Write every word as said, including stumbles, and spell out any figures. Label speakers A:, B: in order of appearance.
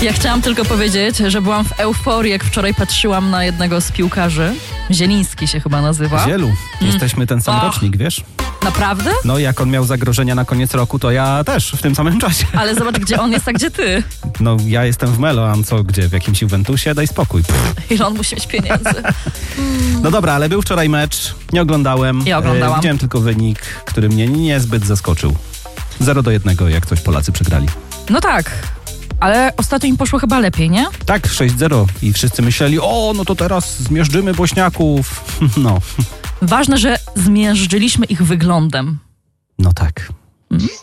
A: Ja chciałam tylko powiedzieć, że byłam w euforii, jak wczoraj patrzyłam na jednego z piłkarzy. Zieliński się chyba nazywa.
B: Zielu, jesteśmy ten sam
A: Och.
B: rocznik, wiesz?
A: Naprawdę?
B: No jak on miał zagrożenia na koniec roku, to ja też w tym samym czasie.
A: Ale zobacz, gdzie on jest, a gdzie ty.
B: No ja jestem w Melo, a on co, gdzie? W jakimś Juventusie? Daj spokój. Pff.
A: Ile on musi mieć pieniędzy.
B: No dobra, ale był wczoraj mecz, nie oglądałem.
A: Ja oglądałam.
B: E, widziałem tylko wynik, który mnie niezbyt zaskoczył. zero do jednego, jak coś Polacy przegrali.
A: No tak, ale ostatnio im poszło chyba lepiej, nie?
B: Tak, sześć zero i wszyscy myśleli, o, no to teraz zmiażdżymy Bośniaków. No.
A: Ważne, że zmiażdżyliśmy ich wyglądem.
B: No tak.
A: Mhm.